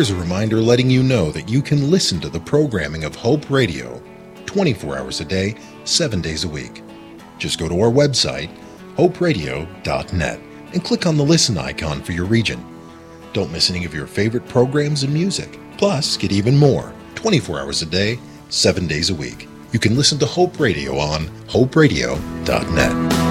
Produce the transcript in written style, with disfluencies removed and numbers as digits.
Here's a reminder letting you know that you can listen to the programming of Hope Radio 24 hours a day, 7 days a week. Just go to our website, hoperadio.net, and click on the listen icon for your region. Don't miss any of your favorite programs and music. Plus, get even more 24 hours a day, 7 days a week. You can listen to Hope Radio on hoperadio.net.